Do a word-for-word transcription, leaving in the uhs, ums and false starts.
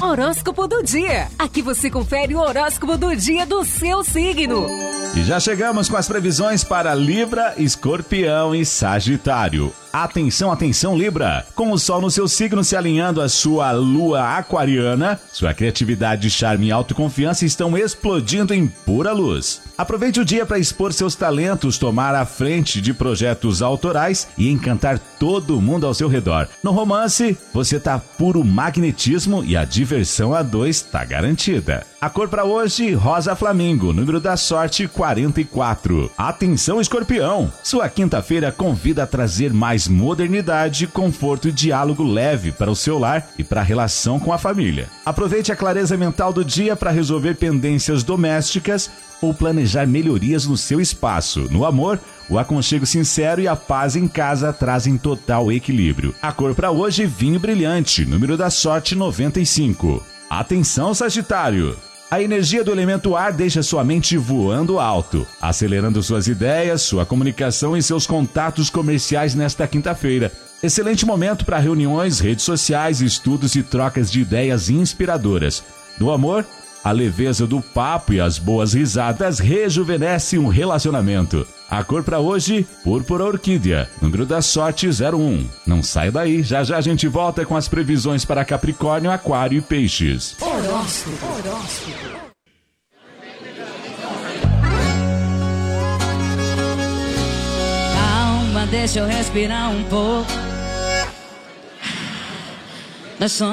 Horóscopo do dia. Aqui você confere o horóscopo do dia do seu signo. E já chegamos com as previsões para Libra, Escorpião e Sagitário. Atenção, atenção, Libra! Com o Sol no seu signo se alinhando à sua lua aquariana, sua criatividade, charme e autoconfiança estão explodindo em pura luz. Aproveite o dia para expor seus talentos, tomar a frente de projetos autorais e encantar todo mundo ao seu redor. No romance, você tá puro magnetismo e a diversão a dois tá garantida. A cor para hoje, rosa flamingo, número da sorte quarenta e quatro. Atenção, Escorpião! Sua quinta-feira convida a trazer mais modernidade, conforto e diálogo leve para o seu lar e para a relação com a família. Aproveite a clareza mental do dia para resolver pendências domésticas ou planejar melhorias no seu espaço. No amor, o aconchego sincero e a paz em casa trazem total equilíbrio. A cor para hoje, vinho brilhante, número da sorte noventa e cinco. Atenção, Sagitário! A energia do elemento ar deixa sua mente voando alto, acelerando suas ideias, sua comunicação e seus contatos comerciais nesta quinta-feira. Excelente momento para reuniões, redes sociais, estudos e trocas de ideias inspiradoras. No amor, a leveza do papo e as boas risadas rejuvenescem um relacionamento. A cor para hoje, púrpura orquídea, número da sorte zero um. Não sai daí, já já a gente volta com as previsões para Capricórnio, Aquário e Peixes. Horóscopo. Horóscopo. Calma, deixa eu respirar um pouco. Nós somos